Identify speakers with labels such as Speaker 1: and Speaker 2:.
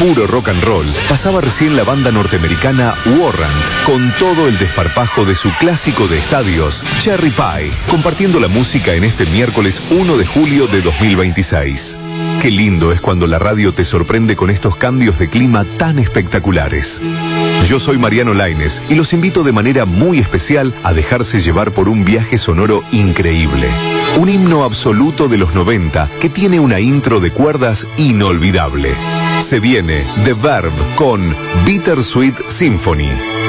Speaker 1: puro rock and roll, pasaba recién la banda norteamericana Warrant, con todo el desparpajo de su clásico de estadios, Cherry Pie, compartiendo la música en este miércoles 1 de julio de 2026. Qué lindo es cuando la radio te sorprende con estos cambios de clima tan espectaculares. Yo soy Mariano Lainez y los invito de manera muy especial a dejarse llevar por un viaje sonoro increíble. Un himno absoluto de los 90 que tiene una intro de cuerdas inolvidable. Se viene The Verve con Bittersweet Symphony.